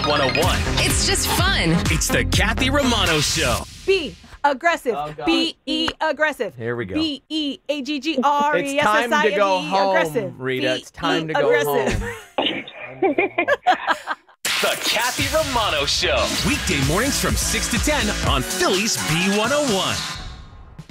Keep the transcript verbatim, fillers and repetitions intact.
one oh one. It's just fun. It's the Kathy Romano Show. B, aggressive. Oh, God. B E aggressive. Here we go. B E A G G R E It's S S time I to go N E, home, aggressive. Rita. It's time to B E go aggressive. home. The Kathy Romano Show. Weekday mornings from six to ten on Philly's B one oh one.